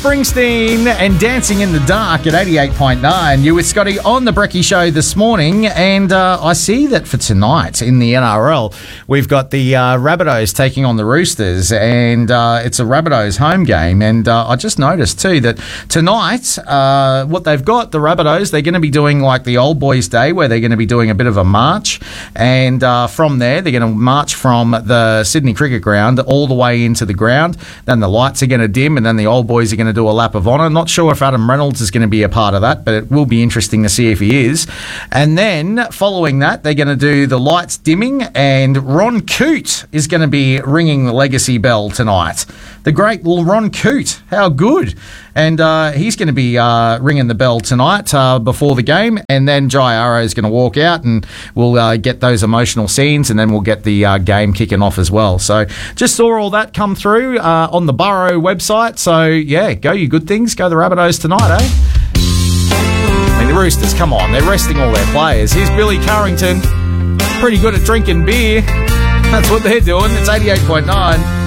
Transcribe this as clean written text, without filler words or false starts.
Springsteen and Dancing in the Dark at 88.9. You with Scotty on the Brekkie Show this morning, and I see that for tonight in the NRL, we've got the Rabbitohs taking on the Roosters, and it's a Rabbitohs home game. And I just noticed too that tonight, what they've got, the Rabbitohs, they're going to be doing like the Old Boys Day, where they're going to be doing a bit of a march, and from there they're going to march from the Sydney Cricket Ground all the way into the ground. Then the lights are going to dim, and then the Old Boys are going to do a lap of honour. Not sure if Adam Reynolds is going to be a part of that, but it will be interesting to see if he is. And then following that, they're going to do the lights dimming, and Ron Coote is going to be ringing the legacy bell tonight. The great Ron Coote, how good. And he's going to be ringing the bell tonight before the game, and then Jai Arrow is going to walk out, and we'll get those emotional scenes, and then we'll get the game kicking off as well. So just saw all that come through on the Burrow website. So, yeah, go you good things. Go the Rabbitohs tonight, eh? I mean, the Roosters, come on. They're resting all their players. Here's Billy Currington. Pretty good at drinking beer. That's what they're doing. It's 88.9.